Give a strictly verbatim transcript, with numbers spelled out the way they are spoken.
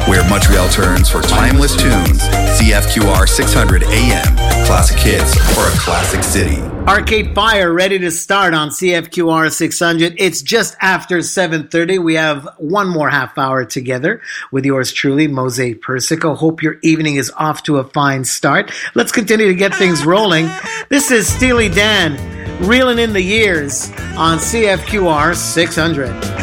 where Montreal turns for timeless tunes. C F Q R six hundred A M, classic hits for a classic city. Arcade Fire ready to start on C F Q R six hundred. It's just after seven thirty. We have one more half hour together with yours truly, Mose Persico. Hope your evening is off to a fine start. Let's continue to get things rolling. This is Steely Dan, reeling in the years on C F Q R six hundred.